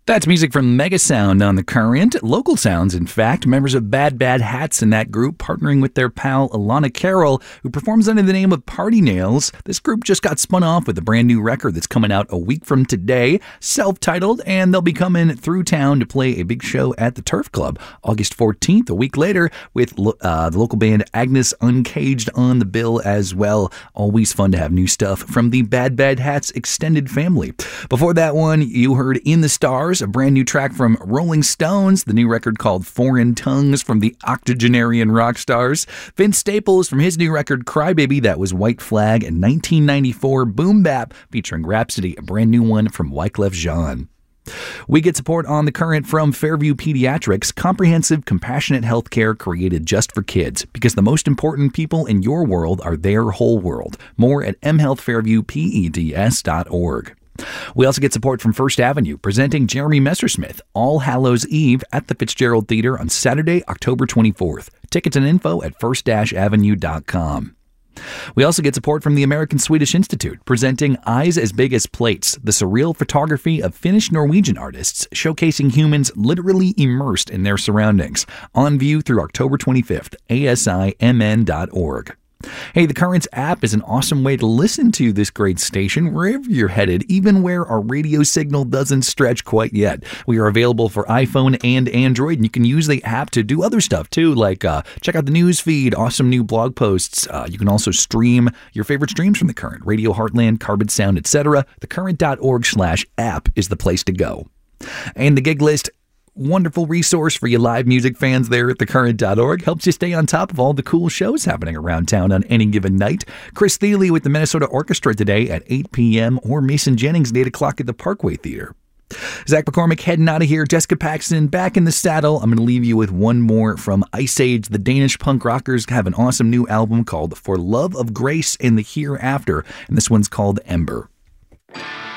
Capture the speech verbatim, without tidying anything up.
That's music from Mega Sound on The Current. Local Sounds, in fact, members of Bad Bad Hats in that group, partnering with their pal Alana Carroll, who performs under the name of Party Nails. This group just got spun off with a brand new record that's coming out a week from today, self-titled, and they'll be coming through town to play a big show at the Turf Club August fourteenth, a week later, with uh, the local band Agnes Uncaged on the bill as well. Always fun to have new stuff from the Bad Bad Hats extended family. Before that one, you heard In the Stars, a brand new track from Rolling Stones, the new record called Foreign Tongues from the octogenarian rock stars. Vince Staples from his new record Crybaby, that was White Flag, and nineteen ninety-four Boom Bap featuring Rhapsody, a brand new one from Wyclef Jean. We get support on The Current from Fairview Pediatrics, comprehensive, compassionate healthcare created just for kids, because the most important people in your world are their whole world. More at m health fairview peds dot org. We also get support from First Avenue, presenting Jeremy Messersmith All Hallows Eve at the Fitzgerald Theater on Saturday, October twenty-fourth. Tickets and info at first avenue dot com. We also get support from the American Swedish Institute, presenting Eyes as Big as Plates, the surreal photography of Finnish-Norwegian artists, showcasing humans literally immersed in their surroundings. On view through October twenty-fifth, a s i m n dot org. Hey, the Currents app is an awesome way to listen to this great station wherever you're headed, even where our radio signal doesn't stretch quite yet. We are available for iPhone and Android, and you can use the app to do other stuff too, like uh, check out the news feed, awesome new blog posts. Uh, you can also stream your favorite streams from The Current, Radio Heartland, Carbon Sound, et cetera. thecurrent.org slash app is the place to go. And the gig list, wonderful resource for you live music fans there at the current dot org. Helps you stay on top of all the cool shows happening around town on any given night. Chris Thiele with the Minnesota Orchestra today at eight p.m. or Mason Jennings at eight o'clock at the Parkway Theater. Zach McCormick heading out of here. Jessica Paxton back in the saddle. I'm going to leave you with one more from Ice Age. The Danish punk rockers have an awesome new album called For Love of Grace and the Hereafter, and this one's called Ember.